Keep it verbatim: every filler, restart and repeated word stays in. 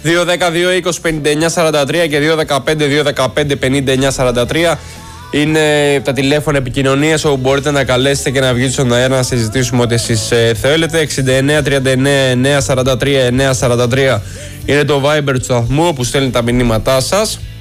δύο δέκα δύο είκοσι πενήντα εννιά σαράντα τρία και δύο δεκαπέντε δύο δεκαπέντε πενήντα εννιά σαράντα τρία είναι τα τηλέφωνα επικοινωνίας όπου μπορείτε να καλέσετε και να βγείτε στον αέρα να συζητήσουμε ό,τι εσείς ε, θέλετε. εξήντα εννέα τριάντα εννέα εννέα σαράντα τρία εννέα σαράντα τρία είναι το Viber του σταθμού όπου στέλνετε τα μηνύματά σας.